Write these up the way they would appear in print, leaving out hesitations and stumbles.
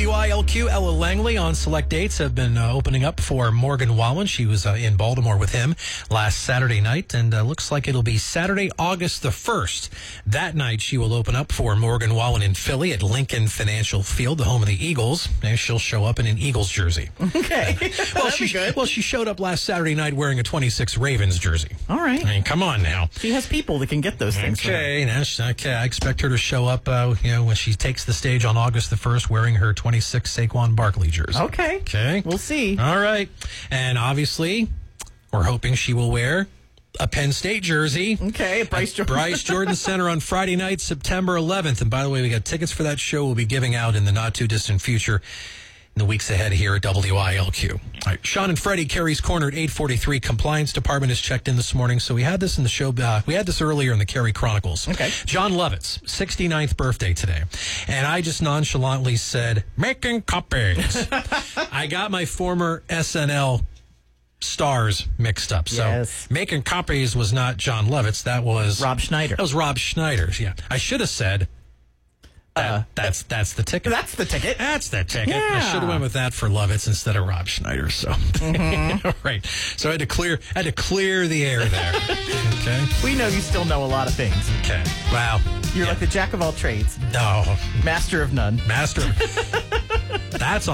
WILQ, Ella Langley on select dates have been opening up for Morgan Wallen. She was in Baltimore with him last Saturday night, and looks like it'll be Saturday, August the 1st. That night, she will open up for Morgan Wallen in Philly at Lincoln Financial Field, the home of the Eagles. And she'll show up in an Eagles jersey. Okay. She showed up last Saturday night wearing a 26 Ravens jersey. All right. I mean, come on now. She has people that can get those things. Okay. I expect her to show up, when she takes the stage on August the 1st wearing her 26 Saquon Barkley jersey. Okay. We'll see. All right. And obviously, we're hoping she will wear a Penn State jersey. Okay, Bryce Jordan Center on Friday night, September 11th. And by the way, we got tickets for that show we'll be giving out in the not-too-distant future in the weeks ahead here at WILQ. All right, Sean and Freddie, Carrie's Corner at 8:43. Compliance Department has checked in this morning, so we had this in the show. We had this earlier in the Carrie Chronicles. Okay. John Lovett's 69th birthday today, and I just nonchalantly said, making copies. I got my former SNL stars mixed up. So yes. Making copies was not John Lovett's. That was Rob Schneider. That was Rob Schneider's. Yeah, I should have said. That's the ticket. That's the ticket. That's the ticket. Yeah. I should have went with that for Lovett's instead of Rob Schneider. So, All right. So I had to clear the air there. Okay. We know you still know a lot of things. Okay. Wow. You're like the jack of all trades. No. Master of none. Master. That's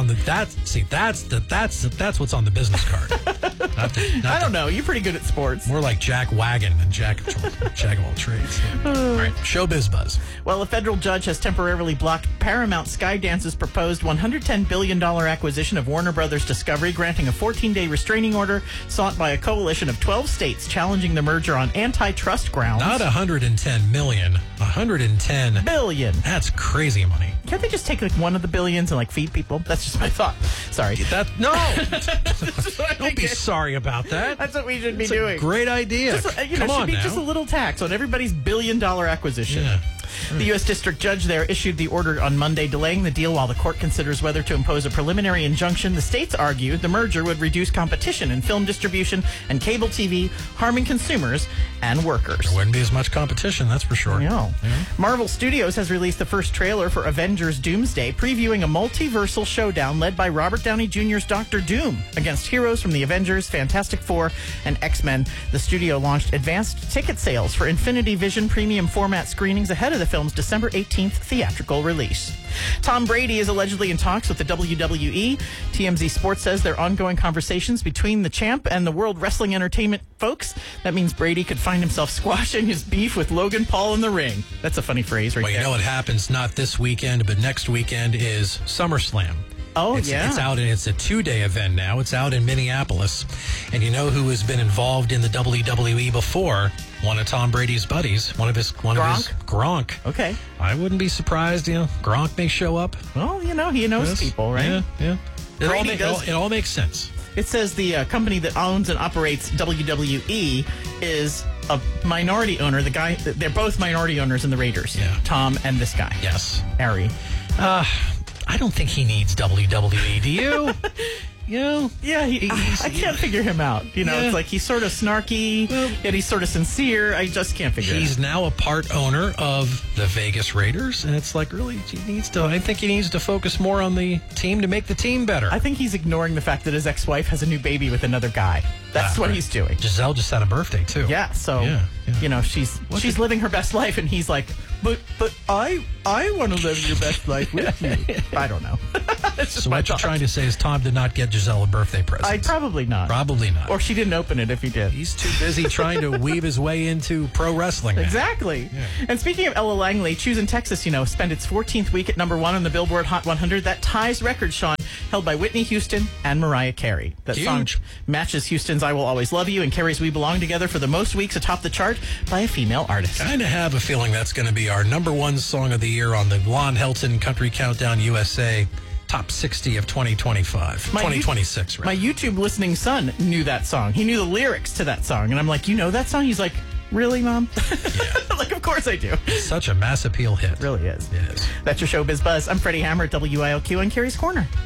what's on the business card. I don't know. You're pretty good at sports. More like Jack Wagon than Jack of all trades. All right. Showbiz buzz. Well, a federal judge has temporarily blocked Paramount Skydance's proposed $110 billion acquisition of Warner Brothers Discovery, granting a 14-day restraining order sought by a coalition of 12 states challenging the merger on antitrust grounds. Not 110 million, 110 billion. That's crazy money. Can't they just take like one of the billions and like feed people? That's just my thought. Sorry. No. Don't be sorry about that. That's what we should be It's doing. A great idea. Come on should be now. just a little tax on everybody's billion-dollar acquisition. Yeah. The U.S. District Judge there issued the order on Monday, delaying the deal while the court considers whether to impose a preliminary injunction. The states argue the merger would reduce competition in film distribution and cable TV, harming consumers and workers. There wouldn't be as much competition, that's for sure. No. Yeah. Marvel Studios has released the first trailer for Avengers Doomsday, previewing a multiversal showdown led by Robert Downey Jr.'s Doctor Doom against heroes from the Avengers, Fantastic Four, and X-Men. The studio launched advanced ticket sales for Infinity Vision premium format screenings ahead of the film's December 18th theatrical release. Tom Brady is allegedly in talks with the WWE. TMZ Sports says there are ongoing conversations between the champ and the World Wrestling Entertainment folks. That means Brady could find himself squashing his beef with Logan Paul in the ring. That's a funny phrase right there. Well, you know what happens not this weekend, but next weekend is SummerSlam. Oh, It's yeah. It's a 2-day event now. It's out in Minneapolis. And you know who has been involved in the WWE before? One of Tom Brady's buddies. Gronk. Okay. I wouldn't be surprised, Gronk may show up. Well, he knows people, right? Yeah. It all makes sense. It says the company that owns and operates WWE is a minority owner. They're both minority owners in the Raiders. Yeah. Tom and this guy. Yes. Ari. I don't think he needs WWE, do you? Yeah, I can't figure him out. It's like he's sort of snarky, yet he's sort of sincere. I just can't figure it out. He's now a part owner of the Vegas Raiders, and it's like, really, I think he needs to focus more on the team to make the team better. I think he's ignoring the fact that his ex-wife has a new baby with another guy. That's what he's doing. Giselle just had a birthday, too. Yeah, so, she's living her best life, and he's like, but I want to live your best life with you. I don't know. So what you're trying to say is Tom did not get Giselle a birthday present? Probably not. Probably not. Or she didn't open it if he did. He's too busy trying to weave his way into pro wrestling now. Exactly. Yeah. And speaking of Ella Langley, Choosing Texas, spent its 14th week at number 1 on the Billboard Hot 100. That ties record, Sean, held by Whitney Houston and Mariah Carey. That song matches Houston's I Will Always Love You and Carey's We Belong Together for the most weeks atop the chart by a female artist. Kind of have a feeling that's going to be our number 1 song of the year on the Lon Helton Country Countdown USA Top 60 of 2025. 2026, right? My YouTube listening son knew that song. He knew the lyrics to that song. And I'm like, you know that song? He's like, really, Mom? Yeah. Like, of course I do. It's such a mass appeal hit. It really is. It is. That's your Showbiz Buzz. I'm Freddie Hammer at WILQ and Carrie's Corner.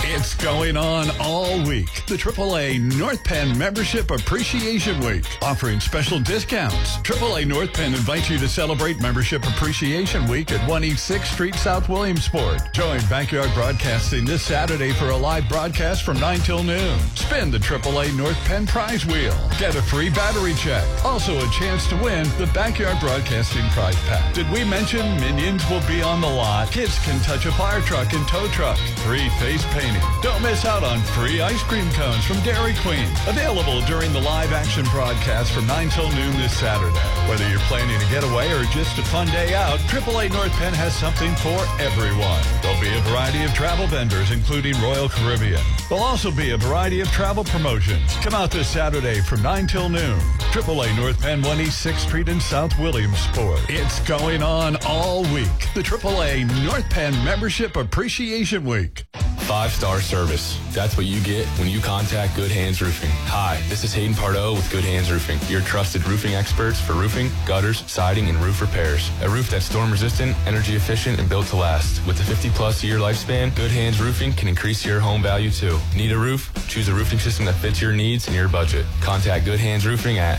It's going on all week. The AAA North Penn Membership Appreciation Week, offering special discounts. AAA North Penn invites you to celebrate Membership Appreciation Week at 1 East 6th Street, South Williamsport. Join Backyard Broadcasting this Saturday for a live broadcast from 9 till noon. Spin the AAA North Penn prize wheel. Get a free battery check. Also a chance to win the Backyard Broadcasting prize pack. Did we mention Minions will be on the lot? Kids can touch a fire truck and tow truck. Free face painting. Don't miss out on free ice cream cones from Dairy Queen. Available during the live action broadcast from 9 till noon this Saturday. Whether you're planning a getaway or just a fun day out, AAA North Penn has something for everyone. There'll be a variety of travel vendors, including Royal Caribbean. There'll also be a variety of travel promotions. Come out this Saturday from 9 till noon. AAA North Penn, 1 East 6th Street in South Williamsport. It's going on all week. The AAA North Penn Membership Appreciation Week. 5-star service. That's what you get when you contact Good Hands Roofing. Hi, this is Hayden Pardo with Good Hands Roofing, your trusted roofing experts for roofing, gutters, siding, and roof repairs. A roof that's storm resistant, energy efficient, and built to last. With a 50-plus year lifespan, Good Hands Roofing can increase your home value too. Need a roof? Choose a roofing system that fits your needs and your budget. Contact Good Hands Roofing at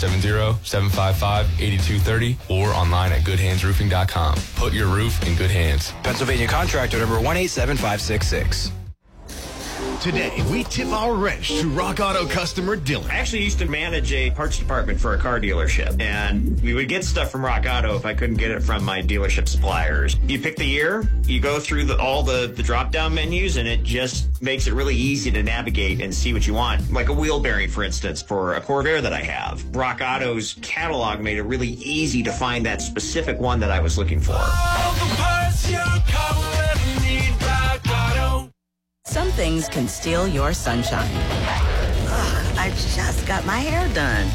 570-755-8230 or online at goodhandsroofing.com. Put your roof in good hands. Pennsylvania contractor number 187566. Today, we tip our wrench to Rock Auto customer Dylan. I actually used to manage a parts department for a car dealership, and we would get stuff from Rock Auto if I couldn't get it from my dealership suppliers. You pick the year, you go through all the drop-down menus, and it just makes it really easy to navigate and see what you want. Like a wheel bearing, for instance, for a Corvair that I have. Rock Auto's catalog made it really easy to find that specific one that I was looking for. All the parts your car will ever need, Rock Auto. Some things can steal your sunshine. Ugh, I just got my hair done.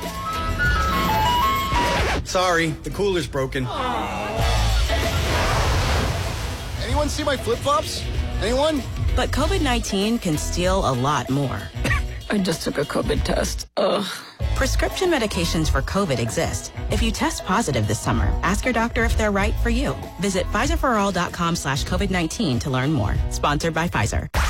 Sorry, the cooler's broken. Anyone see my flip-flops? Anyone? But COVID-19 can steal a lot more. I just took a COVID test. Ugh. Prescription medications for COVID exist. If you test positive this summer, ask your doctor if they're right for you. Visit PfizerForAll.com/COVID-19 to learn more. Sponsored by Pfizer.